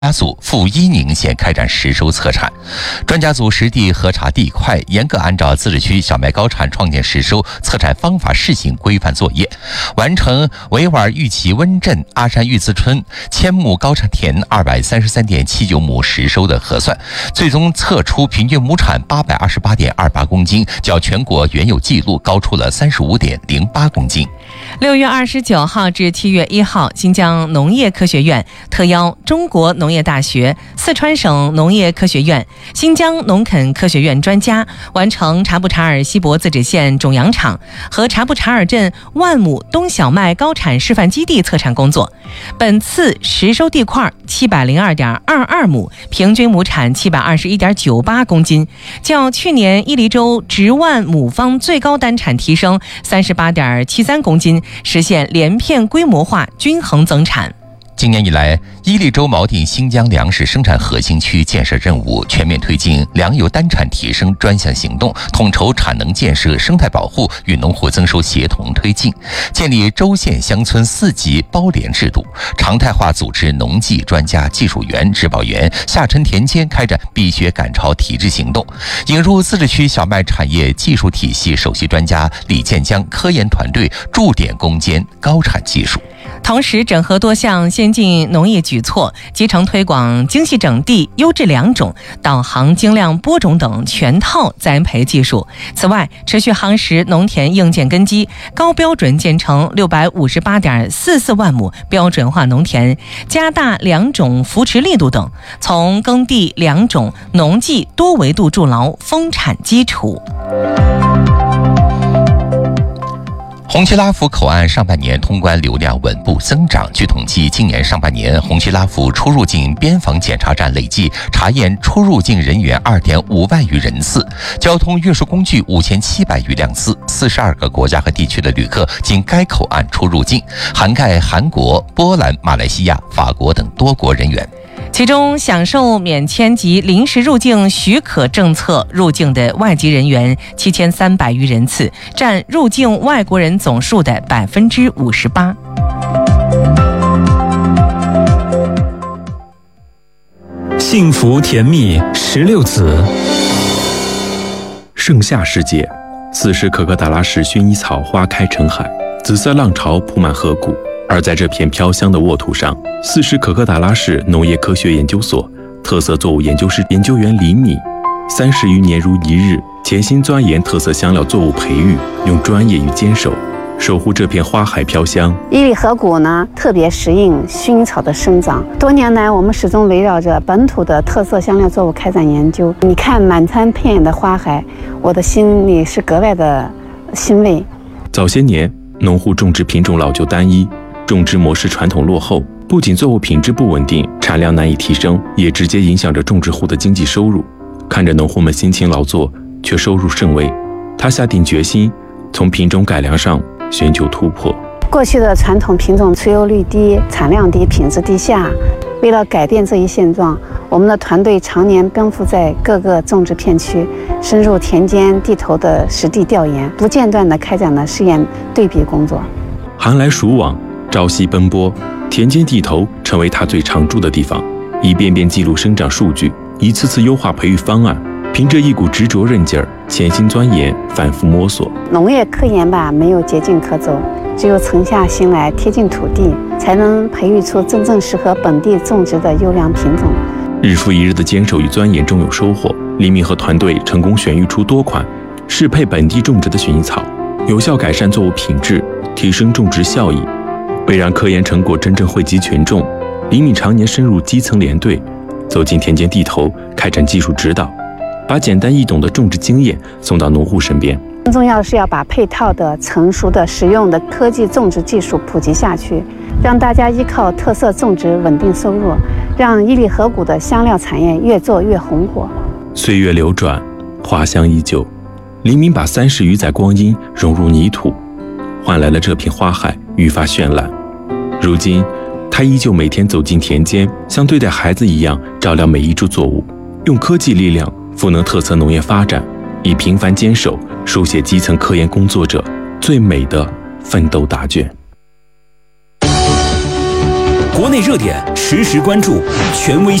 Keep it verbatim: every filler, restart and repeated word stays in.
家组赴伊宁县开展实收测产，专家组实地核查地块，严格按照自治区小麦高产创建实收测产方法试行规范作业，完成维吾尔玉旗温镇阿山玉子村千亩高产田二百三十三点七九亩实收的核算，最终测出平均亩产八百二十八点二八公斤，较全国原有记录高出了三十五点零八公斤。 六月二十九号至七月一号，新疆农业科学院特邀中国农业大学、四川省农业科学院、新疆农垦科学院专家完成察布查尔锡伯自治县种养场和察布查尔镇万亩冬小麦高产示范基地测产工作。本次实收地块七百零二点二二亩，平均亩产七百二十一点九八公斤，较去年伊犁州直万亩方最高单产提升三十八点七三公斤，实现连片规模化均衡增产。 今年以来，伊犁州锚定新疆粮食生产核心区建设任务，全面推进粮油单产提升专项行动，统筹产能建设、生态保护与农户增收协同推进，建立州县乡村四级包联制度，常态化组织农技专家、技术员、植保员下沉田间开展避雪赶潮体制行动，引入自治区小麦产业技术体系首席专家李建江科研团队驻点攻坚高产技术。 同时整合多项先进农业举措，集成推广精细整地、优质良种、导航精量播种等全套栽培技术。此外，持续夯实农田硬件根基，高标准建成六百五十八点四四万亩标准化农田，加大良种扶持力度等，从耕地、良种、农技多维度筑牢丰产基础。 红旗拉福口岸上半年通关流量稳步增长。据统计，今年上半年红旗拉福出入境边防检查站累计查验出入境人员二点五万余人次，交通运输工具五千七百余辆次，四十二个国家和地区的旅客经该口岸出入境，涵盖韩国、波兰、马来西亚、法国等多国人员。 其中，享受免签及临时入境许可政策入境的外籍人员七千三百余人次，占入境外国人总数的百分之五十八。 幸福甜蜜十六子。盛夏时节，此时可可达拉市薰衣草花开成海，紫色浪潮铺满河谷。而在这片飘香的沃土上，四十可可达拉市农业科学研究所特色作物研究室研究员李米，三十余年如一日，潜心钻研特色香料作物培育，用专业与坚守守护这片花海飘香。 伊犁河谷呢，特别适应薰衣草的生长。多年来，我们始终围绕着本土的特色香料作物开展研究。你看满山遍野的花海，我的心里是格外的欣慰。 早些年，农户种植品种老旧单一，种植模式传统落后，不仅作物品质不稳定，产量难以提升，也直接影响着种植户的经济收入。看着农户们辛勤劳作，却收入甚微，他下定决心从品种改良上寻求突破。 过去的传统品种持有率低、产量低、品质低下，为了改变这一现状，我们的团队常年奔赴在各个种植片区，深入田间地头的实地调研，不间断地开展了试验对比工作。 寒来暑往，朝夕奔波，田间地头成为他最常驻的地方，一遍遍记录生长数据，一次次优化培育方案，凭着一股执着韧劲儿，潜心钻研，反复摸索。 农业科研吧，没有捷径可走，只有沉下心来，贴近土地，才能培育出真正适合本地种植的优良品种。 日复一日的坚守与钻研终有收获，李敏和团队成功选育出多款适配本地种植的薰衣草，有效改善作物品质，提升种植效益。为让科研成果真正惠及群众，李敏常年深入基层连队，走进田间地头，开展技术指导，把简单易懂的种植经验送到农户身边。 更重要的是要把配套的、成熟的、实用的科技种植技术普及下去，让大家依靠特色种植稳定收入，让伊犁河谷的香料产业越做越红火。 岁月流转，花香依旧，李敏把三十余载光阴融入泥土，换来了这片花海愈发绚烂。如今，他依旧每天走进田间，像对待孩子一样照料每一株作物，用科技力量赋能特色农业发展，以平凡坚守书写基层科研工作者最美的奋斗答卷。 国内热点实时关注，权威